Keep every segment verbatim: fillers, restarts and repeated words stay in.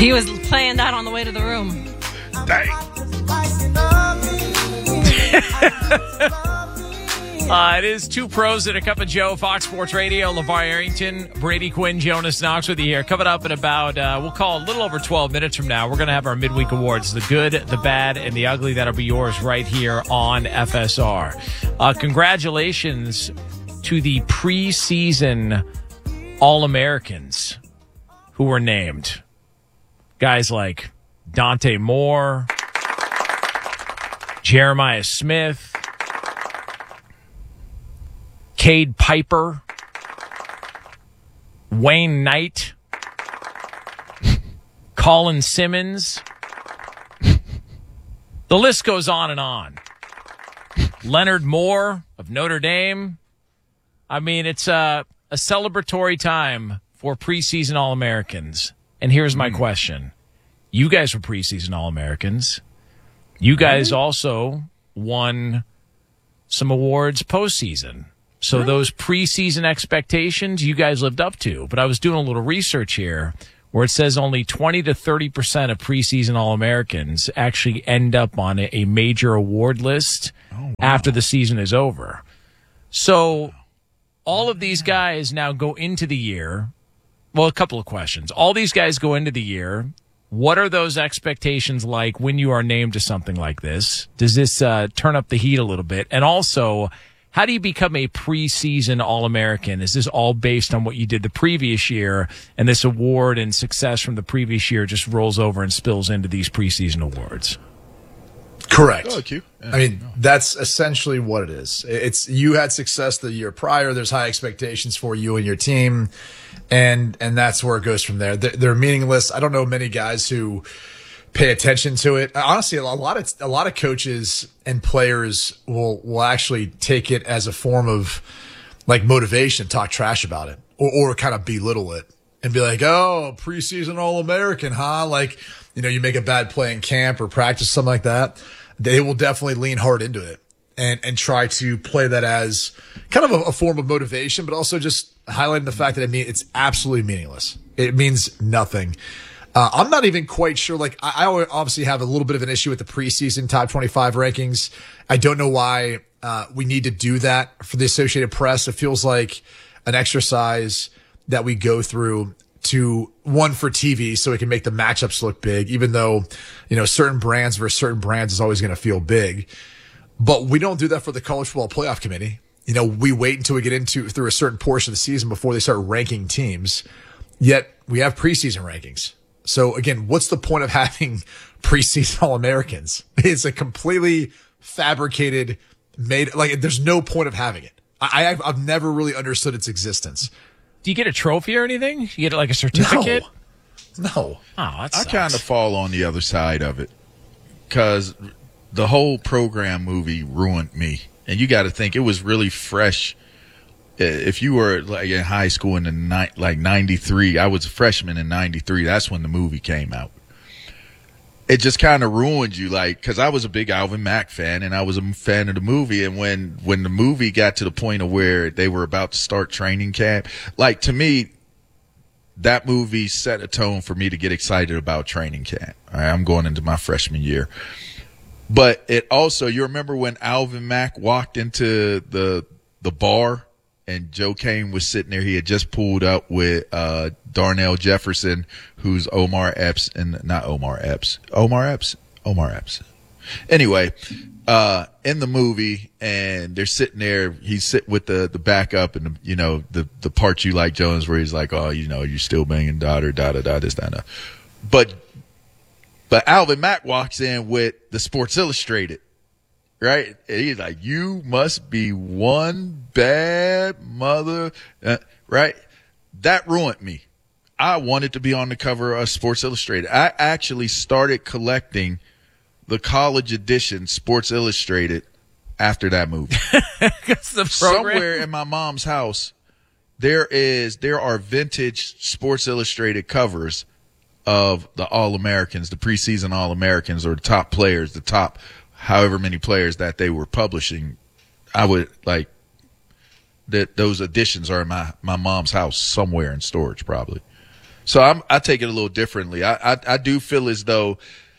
He was playing that on the way to the room. Dang. uh, it is Two Pros and a Cup of Joe, Fox Sports Radio. LeVar Arrington, Brady Quinn, Jonas Knox with you here. Coming up in about, uh, we'll call it a little over twelve minutes from now, we're going to have our midweek awards. The good, the bad, and the ugly. That'll be yours right here on F S R. Uh, congratulations to the preseason All-Americans who were named. Guys like Dante Moore, Jeremiah Smith, Cade Piper, Wayne Knight, Colin Simmons. The list goes on and on. Leonard Moore of Notre Dame. I mean, it's a, a celebratory time for preseason All-Americans. And here's my mm. question. You guys were preseason All-Americans. You guys really? also won some awards postseason. So really? those preseason expectations you guys lived up to. But I was doing a little research here where it says only twenty to thirty percent of preseason All-Americans actually end up on a, a major award list oh, wow. after the season is over. So all of these guys now go into the year. Well, a couple of questions. All these guys go into the year. What are those expectations like when you are named to something like this? Does this uh, turn up the heat a little bit? And also, how do you become a preseason All-American? Is this all based on what you did the previous year, and this award and success from the previous year just rolls over and spills into these preseason awards? Correct. Oh, Q. Yeah, I mean, that's essentially what it is. It's you had success the year prior. There's high expectations for you and your team, and and that's where it goes from there. They're, they're meaningless. I don't know many guys who pay attention to it. Honestly, a lot of a lot of coaches and players will will actually take it as a form of like motivation, talk trash about it, or or kind of belittle it and be like, "Oh, preseason All-American, huh?" Like, you know, you make a bad play in camp or practice, something like that. They will definitely lean hard into it and, and try to play that as kind of a, a form of motivation, but also just highlighting the fact that it mean it's absolutely meaningless. It means nothing. Uh, I'm not even quite sure. Like, I, I obviously have a little bit of an issue with the preseason top twenty-five rankings. I don't know why uh, we need to do that for the Associated Press. It feels like an exercise that we go through to one for T V so it can make the matchups look big, even though, you know, certain brands versus certain brands is always going to feel big. But we don't do that for the College Football Playoff Committee. You know, we wait until we get into through a certain portion of the season before they start ranking teams. Yet we have preseason rankings. So again, what's the point of having preseason All-Americans? It's a completely fabricated, made, like, there's no point of having it. I, I've, I've never really understood its existence. Do you get a trophy or anything? You get like a certificate? No. no. Oh, that sucks. I kind of fall on the other side of it because the whole program movie ruined me. And you got to think it was really fresh. If you were like in high school in the ni- like ninety-three, I was a freshman in ninety-three. That's when the movie came out. It just kind of ruined you, like, because I was a big Alvin Mack fan and I was a fan of the movie. And when, when the movie got to the point of where they were about to start training camp, like, to me, that movie set a tone for me to get excited about training camp. All right, I'm going into my freshman year. But it also, you remember when Alvin Mack walked into the the bar and Joe Kane was sitting there. He had just pulled up with uh, Darnell Jefferson, who's Omar Epps, and not Omar Epps. Omar Epps? Omar Epps. Anyway, uh, in the movie, and they're sitting there. He's sitting with the, the backup and, the, you know, the, the part you like, Jones, where he's like, oh, you know, you're still banging daughter, da, da, da, this, da, da. But, but Alvin Mack walks in with the Sports Illustrated. Right? And he's like, you must be one bad mother. Uh, right? That ruined me. I wanted to be on the cover of Sports Illustrated. I actually started collecting the college edition Sports Illustrated after that movie. the Somewhere in my mom's house, there is, there are vintage Sports Illustrated covers of the All-Americans, the preseason All-Americans, or the top players, the top however many players that they were publishing. I would like that those editions are in my, my mom's house somewhere in storage, probably. So I'm, I take it a little differently. I, I, I do feel as though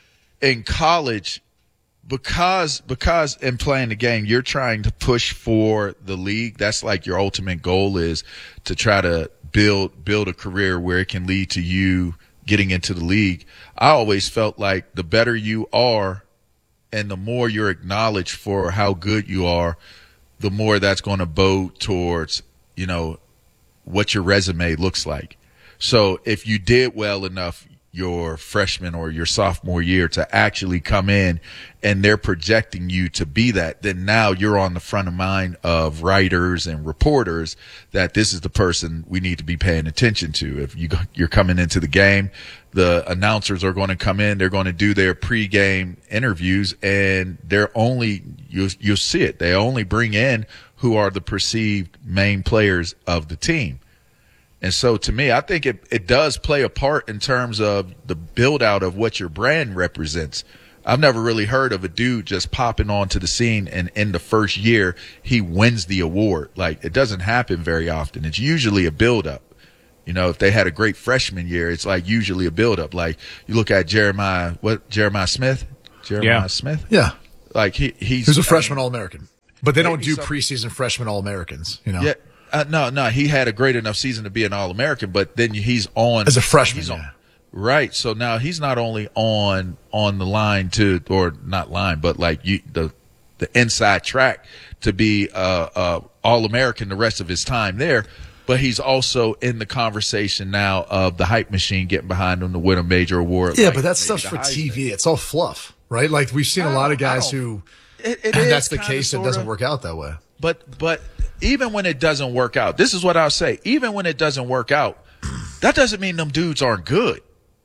in college, because, because in playing the game, you're trying to push for the league. That's like your ultimate goal is to try to build, build a career where it can lead to you getting into the league. I always felt like the better you are and the more you're acknowledged for how good you are, the more that's going to bode towards, you know, what your resume looks like. So if you did well enough your freshman or your sophomore year to actually come in and they're projecting you to be that, then now you're on the front of mind of writers and reporters that this is the person we need to be paying attention to. If you, you're coming into the game, the announcers are going to come in, they're going to do their pregame interviews, and they're only, you'll, you'll see it, they only bring in who are the perceived main players of the team. And so to me, I think it, it does play a part in terms of the build out of what your brand represents. I've never really heard of a dude just popping onto the scene and in the first year he wins the award. Like, it doesn't happen very often. It's usually a build up. You know, if they had a great freshman year, it's like usually a build up. Like you look at Jeremiah, what, Jeremiah Smith? Jeremiah Yeah. Smith? Yeah. Like he, he's, He was a freshman All-American. But they don't Maybe do some- preseason freshman All-Americans, you know? Yeah. Uh, no, no, he had a great enough season to be an All-American, but then he's on As a freshman, he's on, yeah. right? So now he's not only on on the line to, or not line, but like you, the the inside track to be uh, uh, All-American the rest of his time there, but he's also in the conversation now of the hype machine getting behind him to win a major award. Yeah, like but that maybe stuff's the for Heisman. T V. It's all fluff, right? Like we've seen a I lot of don't- I guys don't- who, It, it and is that's the kinda, case. It sorta. doesn't work out that way. But but even when it doesn't work out, this is what I'll say. Even when it doesn't work out, that doesn't mean them dudes aren't good.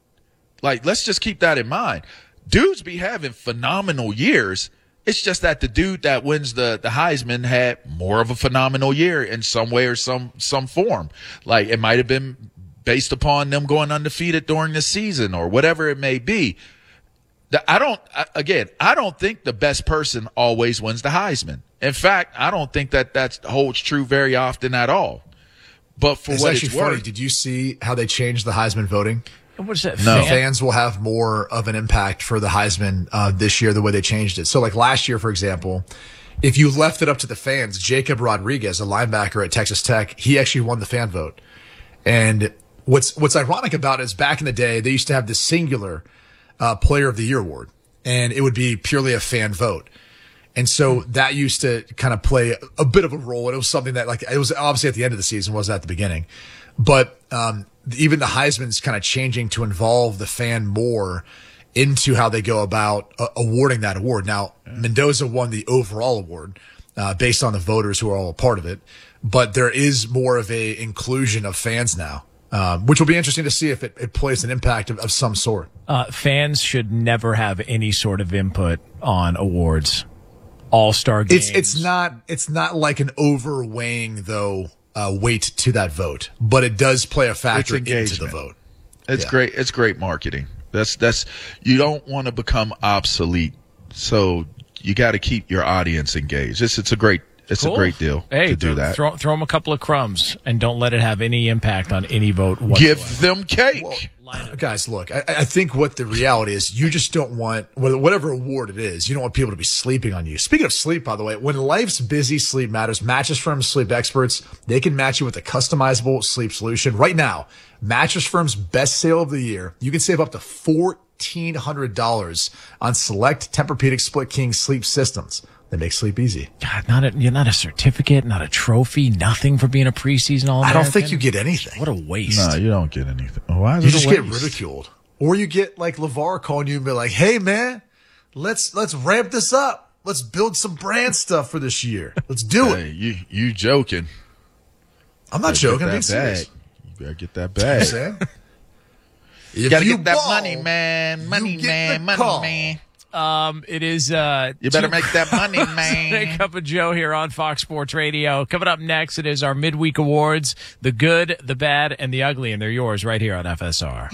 Like, let's just keep that in mind. Dudes be having phenomenal years. It's just that the dude that wins the, the Heisman had more of a phenomenal year in some way or some some form. Like, it might have been based upon them going undefeated during the season or whatever it may be. The- I don't, I- again, I don't think the best person always wins the Heisman. In fact, I don't think that that holds true very often at all. But for It's what actually it's funny. worth, Did you see how they changed the Heisman voting? What is that? No. fan- Fans will have more of an impact for the Heisman uh, this year the way they changed it. So like last year, for example, if you left it up to the fans, Jacob Rodriguez, a linebacker at Texas Tech, he actually won the fan vote. And what's what's ironic about it is back in the day, they used to have the singular uh, Player of the Year award, and it would be purely a fan vote. And so that used to kind of play a bit of a role. And it was something that, like, it was obviously at the end of the season, wasn't at the beginning. But um, even the Heisman's kind of changing to involve the fan more into how they go about uh, awarding that award. Now, Mendoza won the overall award uh, based on the voters who are all a part of it. But there is more of a inclusion of fans now, um, which will be interesting to see if it, it plays an impact of, of some sort. Uh, fans should never have any sort of input on awards. All-star games. It's it's not it's not like an overweighing though uh, weight to that vote, but it does play a factor into the engagement. vote. it's Yeah. great. It's great marketing. That's that's you don't want to become obsolete, so you got to keep your audience engaged. It's it's a great it's Cool. a great deal Hey, to do throw, that. Throw, throw them a couple of crumbs and don't let it have any impact on any vote whatsoever. Give them cake. Guys, look, I, I think what the reality is, you just don't want whatever award it is. You don't want people to be sleeping on you. Speaking of sleep, by the way, when life's busy, sleep matters. Mattress Firm's sleep experts, they can match you with a customizable sleep solution. Right now, Mattress Firm's best sale of the year, you can save up to fourteen hundred dollars on select Tempur-Pedic Split King sleep systems. They make sleep easy. God, not a, you're not a certificate, not a trophy, nothing for being a preseason I All-American. don't think you get anything. What a waste. No, you don't get anything. Why is You it just a get waste? ridiculed. Or you get like LeVar calling you and be like, hey man, let's let's ramp this up. Let's build some brand stuff for this year. Let's do it. Hey, you you joking? I'm not Better joking. get I'm being that serious. bag. You better get that I'm bag. saying. You If gotta you get that ball, money, man. Money, get man. the Money, call. man. Um, it is, uh, You better two- make that money, Today, man. Cup of Joe here on Fox Sports Radio. Coming up next, it is our midweek awards, the good, the bad, and the ugly, and they're yours right here on F S R.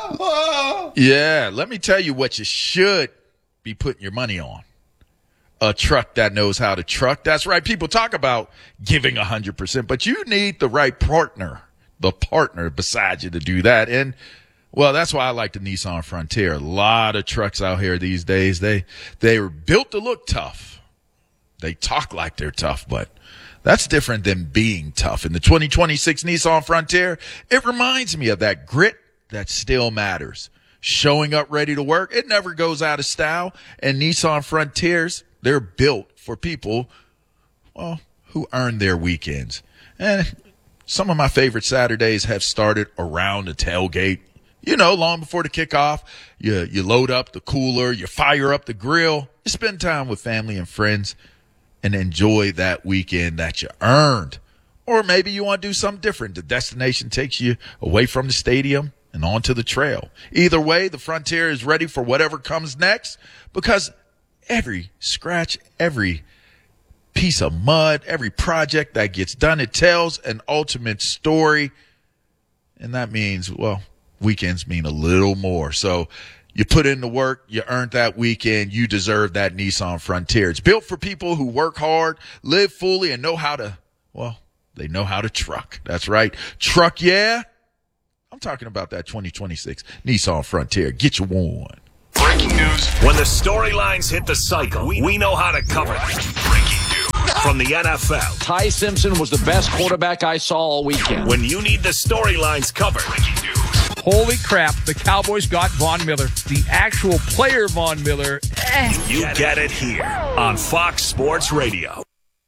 Yeah, let me tell you what you should be putting your money on. A truck that knows how to truck. That's right. People talk about giving one hundred percent, but you need the right partner the partner beside you to do that. And, well, that's why I like the Nissan Frontier. A lot of trucks out here these days, they, they were built to look tough. They talk like they're tough, but that's different than being tough. In the twenty twenty-six Nissan Frontier, it reminds me of that grit that still matters. Showing up ready to work, it never goes out of style. And Nissan Frontiers, they're built for people, well, who earn their weekends. And some of my favorite Saturdays have started around the tailgate. You know, long before the kickoff, you, you load up the cooler, you fire up the grill, you spend time with family and friends and enjoy that weekend that you earned. Or maybe you want to do something different. The destination takes you away from the stadium and onto the trail. Either way, the Frontier is ready for whatever comes next, because every scratch, every piece of mud, every project that gets done, it tells an ultimate story. And that means, well, weekends mean a little more. So you put in the work, you earned that weekend, you deserve that Nissan Frontier. It's built for people who work hard, live fully, and know how to, well, they know how to truck. That's right. Truck, yeah. I'm talking about that twenty twenty-six Nissan Frontier. Get you one. Breaking news. When the storylines hit the cycle, we, we know how to cover them. Breaking news from the N F L. Ty Simpson was the best quarterback I saw all weekend. When you need the storylines covered. Breaking news. Holy crap, the Cowboys got Von Miller. The actual player Von Miller. Eh. You get it here on Fox Sports Radio.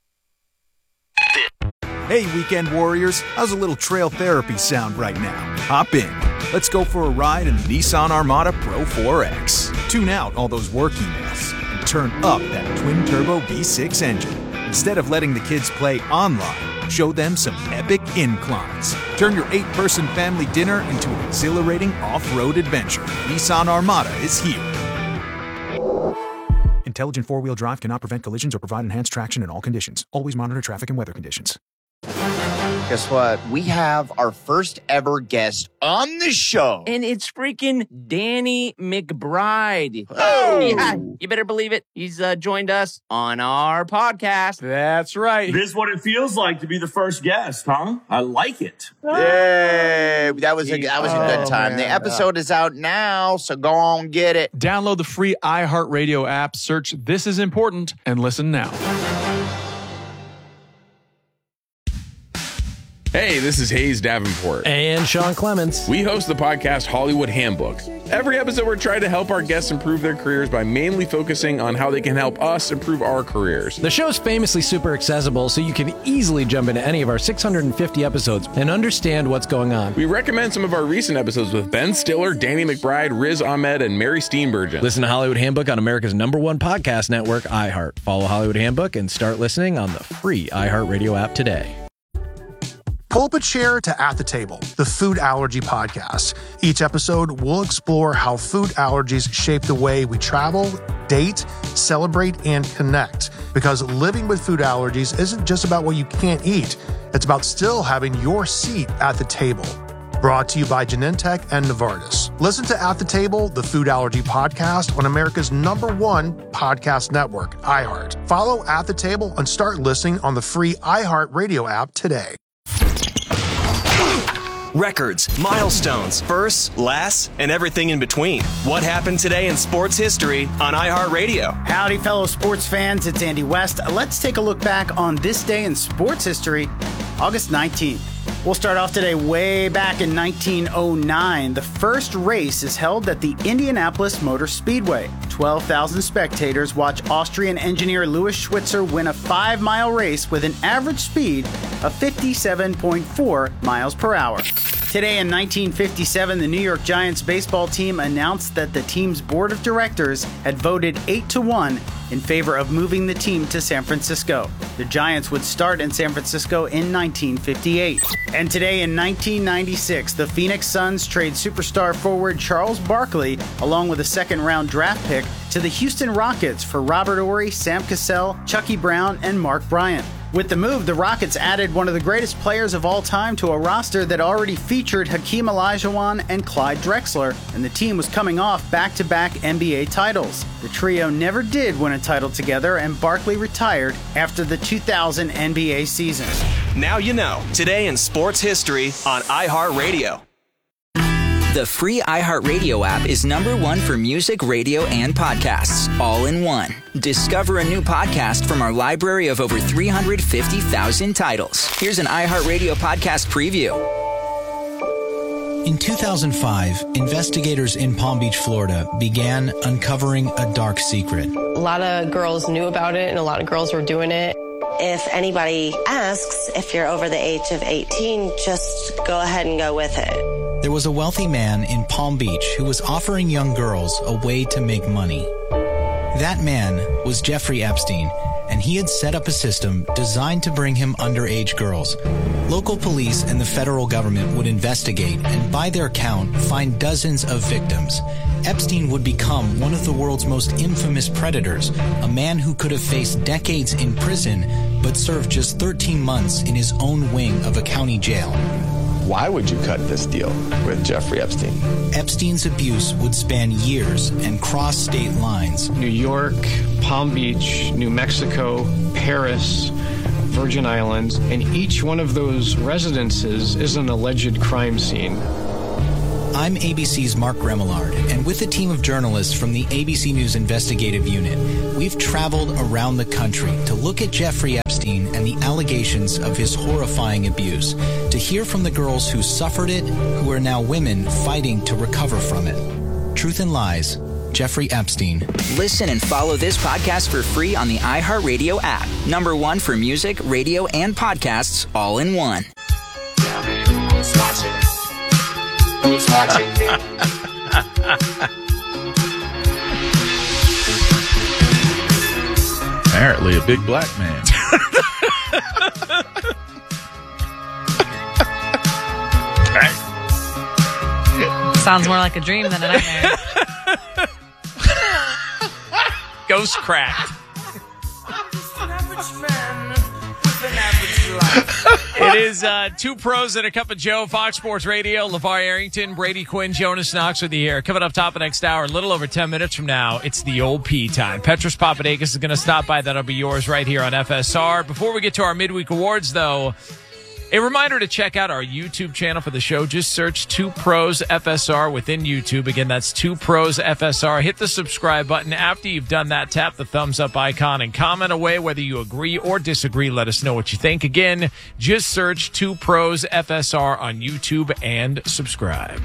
Hey, weekend warriors, how's a little trail therapy sound right now? Hop in. Let's go for a ride in the Nissan Armada Pro four X. Tune out all those work emails and turn up that twin-turbo V six engine. Instead of letting the kids play online, show them some epic inclines. Turn your eight-person family dinner into an exhilarating off-road adventure. Nissan Armada is here. Intelligent four-wheel drive cannot prevent collisions or provide enhanced traction in all conditions. Always monitor traffic and weather conditions. Guess what? We have our first ever guest on the show. And it's freaking Danny McBride. Oh! Yeah, you better believe it. He's uh, joined us on our podcast. That's right. This is what it feels like to be the first guest, huh? I like it. Yay! That was a, that was a good time. Oh, the episode is out now, so go on, get it. Download the free iHeartRadio app, search This Is Important, and listen now. Hey, this is Hayes Davenport. And Sean Clements. We host the podcast Hollywood Handbook. Every episode, we're trying to help our guests improve their careers by mainly focusing on how they can help us improve our careers. The show's famously super accessible, so you can easily jump into any of our six hundred fifty episodes and understand what's going on. We recommend some of our recent episodes with Ben Stiller, Danny McBride, Riz Ahmed, and Mary Steenburgen. Listen to Hollywood Handbook on America's number one podcast network, iHeart. Follow Hollywood Handbook and start listening on the free iHeartRadio app today. Pull up a chair to At the Table, the food allergy podcast. Each episode, we'll explore how food allergies shape the way we travel, date, celebrate, and connect. Because living with food allergies isn't just about what you can't eat. It's about still having your seat at the table. Brought to you by Genentech and Novartis. Listen to At the Table, the food allergy podcast on America's number one podcast network, iHeart. Follow At the Table and start listening on the free iHeart Radio app today. Records, milestones, firsts, lasts, and everything in between. What happened today in sports history on iHeartRadio? Howdy, fellow sports fans. It's Andy West. Let's take a look back on this day in sports history, August nineteenth. We'll start off today way back in nineteen oh nine. The first race is held at the Indianapolis Motor Speedway. twelve thousand spectators watch Austrian engineer Louis Schwitzer win a five-mile race with an average speed of fifty-seven point four miles per hour. Today in nineteen fifty-seven, the New York Giants baseball team announced that the team's board of directors had voted eight to one in favor of moving the team to San Francisco. The Giants would start in San Francisco in nineteen fifty-eight. And today in nineteen ninety-six, the Phoenix Suns trade superstar forward Charles Barkley along with a second-round draft pick to the Houston Rockets for Robert Horry, Sam Cassell, Chucky Brown, and Mark Bryant. With the move, the Rockets added one of the greatest players of all time to a roster that already featured Hakeem Olajuwon and Clyde Drexler, and the team was coming off back-to-back N B A titles. The trio never did win a title together, and Barkley retired after the two thousand N B A season. Now you know. Today in sports history on iHeartRadio. The free iHeartRadio app is number one for music, radio, and podcasts, all in one. Discover a new podcast from our library of over three hundred fifty thousand titles. Here's an iHeartRadio podcast preview. In two thousand five, investigators in Palm Beach, Florida, began uncovering a dark secret. A lot of girls knew about it, and a lot of girls were doing it. If anybody asks if you're over the age of eighteen, just go ahead and go with it. There was a wealthy man in Palm Beach who was offering young girls a way to make money. That man was Jeffrey Epstein, and he had set up a system designed to bring him underage girls. Local police and the federal government would investigate and, by their count, find dozens of victims. Epstein would become one of the world's most infamous predators, a man who could have faced decades in prison but served just thirteen months in his own wing of a county jail. Why would you cut this deal with Jeffrey Epstein? Epstein's abuse would span years and cross state lines. New York, Palm Beach, New Mexico, Paris, Virgin Islands, and each one of those residences is an alleged crime scene. I'm A B C's Mark Remillard, and with a team of journalists from the A B C News Investigative Unit, we've traveled around the country to look at Jeffrey Epstein and the allegations of his horrifying abuse, to hear from the girls who suffered it, who are now women fighting to recover from it. Truth and Lies, Jeffrey Epstein. Listen and follow this podcast for free on the iHeartRadio app. Number one for music, radio, and podcasts, all in one. Who's watching? Who's watching me? Apparently a big black man. Sounds more like a dream than a nightmare. Ghost cracked. It is uh, Two Pros and a Cup of Joe, Fox Sports Radio. LeVar Arrington, Brady Quinn, Jonas Knox with you here. Coming up top of next hour, a little over ten minutes from now, it's the old P time. Petros Papadakis is going to stop by. That'll be yours right here on F S R. Before we get to our midweek awards, though, a reminder to check out our YouTube channel for the show. Just search Two Pros F S R within YouTube. Again, that's Two Pros F S R. Hit the subscribe button. After you've done that, tap the thumbs up icon and comment away whether you agree or disagree. Let us know what you think. Again, just search Two Pros F S R on YouTube and subscribe.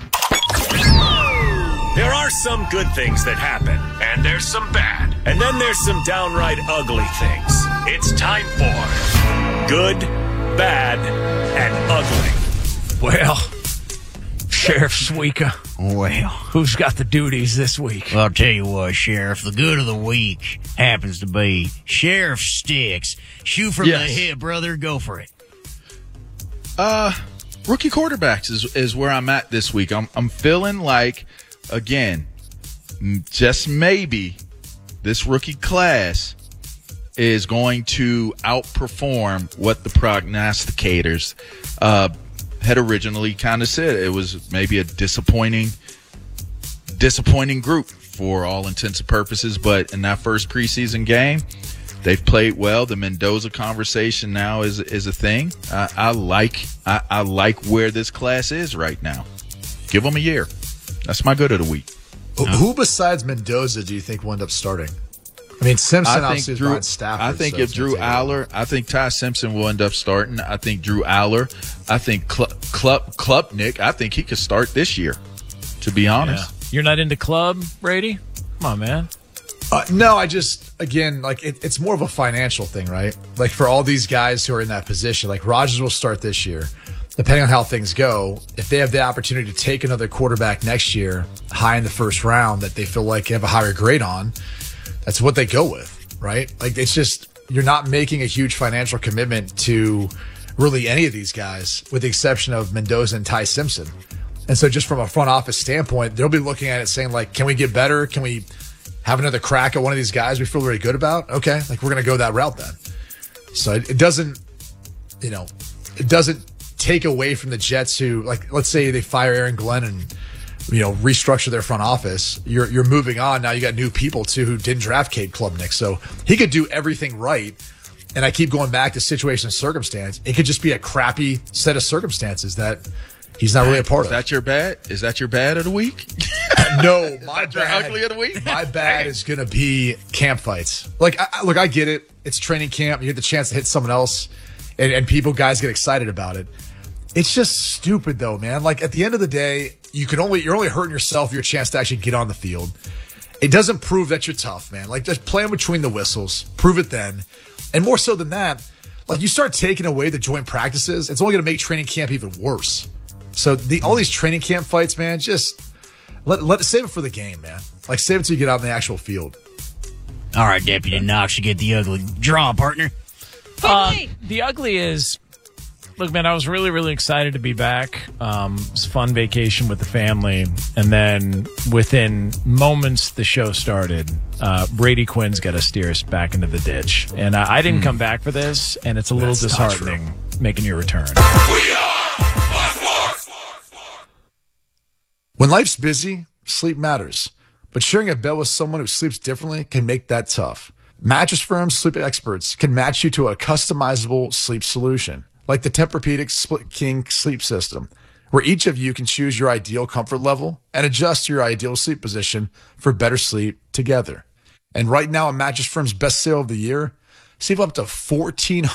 There are some good things that happen, and there's some bad. And then there's some downright ugly things. It's time for Good, Bad, and Ugly. Well, Sheriff Suika. Well, who's got the duties this week? Well, I'll tell you what, Sheriff. The good of the week happens to be Sheriff Sticks. Shoot from Yes. the hip, brother. Go for it. Uh, rookie quarterbacks is, is where I'm at this week. I'm I'm feeling like, again, m- just maybe this rookie class is going to outperform what the prognosticators uh, had originally kind of said. It was maybe a disappointing, disappointing group for all intents and purposes. But in that first preseason game, they've played well. The Mendoza conversation now is is a thing. I, I like I, I like where this class is right now. Give them a year. That's my good of the week. Who, who besides Mendoza do you think will end up starting? I mean, Simpson I obviously is Drew, behind Stafford. I think so if it's gonna Drew take a while. Aller, I think Ty Simpson will end up starting. I think Drew Aller, I think Cl- Club Klubnik, I think he could start this year, to be honest. Yeah. You're not into club, Brady? Come on, man. Uh, no, I just, again, like it, it's more of a financial thing, right? Like for all these guys who are in that position, like Rodgers will start this year. Depending on how things go, if they have the opportunity to take another quarterback next year, high in the first round, that they feel like they have a higher grade on, that's what they go with, right? Like it's just, you're not making a huge financial commitment to really any of these guys, with the exception of Mendoza and Ty Simpson. And so just from a front office standpoint, they'll be looking at it saying like, can we get better? Can we have another crack at one of these guys we feel very good about? Okay, like we're going to go that route then. So it, it doesn't, you know, it doesn't take away from the Jets who, like, let's say they fire Aaron Glenn and, you know, restructure their front office. You're you're moving on. Now you got new people too who didn't draft Cade Klubnik. So he could do everything right and I keep going back to situation and circumstance, it could just be a crappy set of circumstances that he's not really a part Is of. that your bad? Is that your bad of the week? No, my Is that your bad. ugly of the week? My bad is going to be camp fights. Like, I, look, I get it. It's training camp. You get the chance to hit someone else, and, and people, guys get excited about it. It's just stupid, though, man. Like, at the end of the day, you can only you're only hurting yourself your chance to actually get on the field. It doesn't prove that you're tough, man. Like, just playing between the whistles. Prove it then. And more so than that, like, you start taking away the joint practices, it's only going to make training camp even worse. So the all these training camp fights, man, just let let save it for the game, man. Like, save it till you get out in the actual field. All right, Deputy Knox, you get the ugly. Draw, partner. Uh, the ugly is, look, man, I was really, really excited to be back. Um, it was a fun vacation with the family. And then within moments, the show started. Uh, Brady Quinn's got to steer us back into the ditch. And I, I didn't come back for this, and it's a little That's not disheartening making your return. When life's busy, sleep matters. But sharing a bed with someone who sleeps differently can make that tough. Mattress Firm's sleep experts can match you to a customizable sleep solution, like the Tempur-Pedic Split King sleep system, where each of you can choose your ideal comfort level and adjust your ideal sleep position for better sleep together. And right now, at Mattress Firm's best sale of the year, save up to fourteen